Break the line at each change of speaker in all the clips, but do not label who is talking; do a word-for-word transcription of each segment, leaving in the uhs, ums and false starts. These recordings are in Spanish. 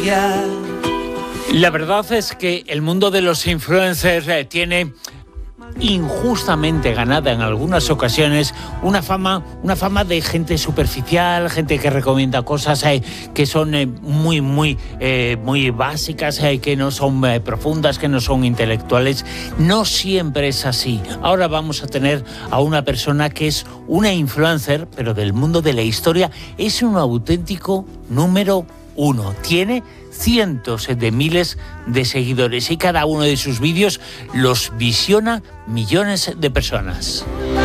historia.
La verdad es que el mundo de los influencers eh, tiene injustamente ganada en algunas ocasiones una fama, una fama de gente superficial, gente que recomienda cosas eh, que son eh, muy, muy, eh, muy básicas, eh, que no son eh, profundas, que no son intelectuales. No siempre es así. Ahora vamos a tener a una persona que es una influencer, pero del mundo de la historia, es un auténtico número uno. Tiene cientos de miles de seguidores y cada uno de sus vídeos los visiona millones de personas.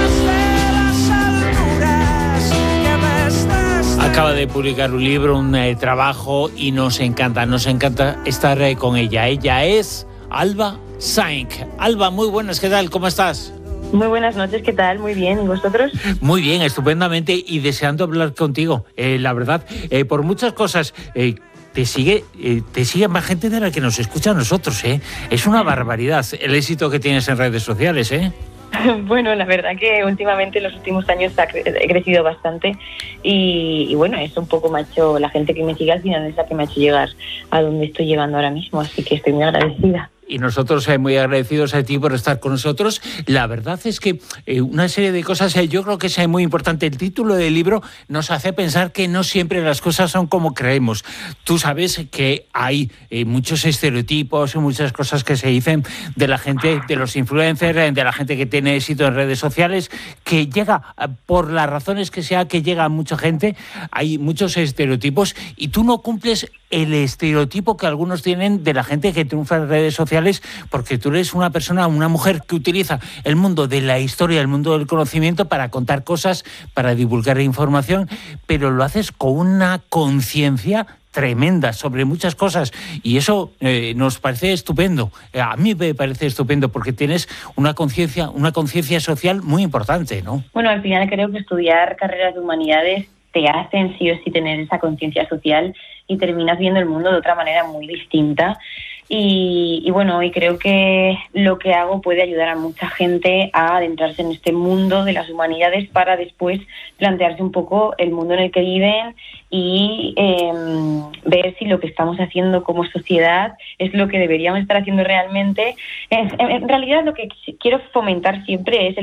Acaba de publicar un libro, un eh, trabajo y nos encanta, nos encanta estar eh, con ella. Ella es Alba Sainz. Alba, muy buenas, ¿qué tal? ¿Cómo estás?
Muy buenas noches, ¿qué tal? Muy bien, ¿y vosotros?
Muy bien, estupendamente y deseando hablar contigo. Eh, la verdad, eh, por muchas cosas... Eh, Te sigue, eh, te sigue más gente de la que nos escucha a nosotros, ¿eh? Es una barbaridad el éxito que tienes en redes sociales, ¿eh?
Bueno, la verdad que últimamente en los últimos años ha cre- he crecido bastante y, y bueno, es un poco me ha hecho, la gente que me sigue al final es la que me ha hecho llegar a donde estoy llegando ahora mismo, así que estoy muy agradecida.
Y nosotros eh, muy agradecidos a ti por estar con nosotros. La verdad es que eh, una serie de cosas, eh, yo creo que es eh, muy importante. El título del libro nos hace pensar que no siempre las cosas son como creemos. Tú sabes que hay eh, muchos estereotipos y muchas cosas que se dicen de la gente, de los influencers, eh, de la gente que tiene éxito en redes sociales, que llega, eh, por las razones que sea, que llega a mucha gente. Hay muchos estereotipos y tú no cumples el estereotipo que algunos tienen de la gente que triunfa en redes sociales, porque tú eres una persona, una mujer que utiliza el mundo de la historia, el mundo del conocimiento para contar cosas, para divulgar información, pero lo haces con una conciencia tremenda sobre muchas cosas y eso eh, nos parece estupendo. Eh, a mí me parece estupendo porque tienes una conciencia, una conciencia social muy importante, ¿no?
Bueno, al final creo que estudiar carreras de humanidades te hacen sí o sí tener esa conciencia social y terminas viendo el mundo de otra manera muy distinta. Y, y bueno, y creo que lo que hago puede ayudar a mucha gente a adentrarse en este mundo de las humanidades para después plantearse un poco el mundo en el que viven y eh, ver si lo que estamos haciendo como sociedad es lo que deberíamos estar haciendo realmente. En, en realidad lo que quiero fomentar siempre es el